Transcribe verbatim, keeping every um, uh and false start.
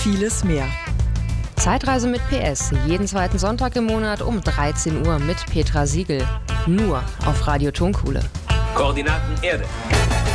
vieles mehr. Zeitreise mit P S, jeden zweiten Sonntag im Monat um dreizehn Uhr mit Petra Siegel. Nur auf Radio Tonkuhle. Koordinaten Erde.